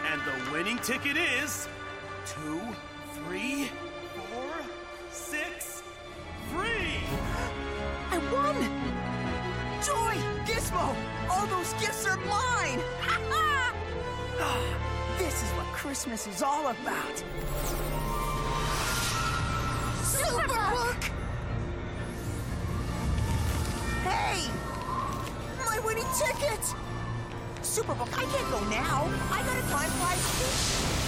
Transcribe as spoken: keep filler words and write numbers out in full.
And the winning ticket is two, three, four, six, free! I won! Joy! Gizmo! All those gifts are mine! This is what Christmas is all about. Superbook! Hey! My winning ticket! Superbook, I can't go now. I got a time prize.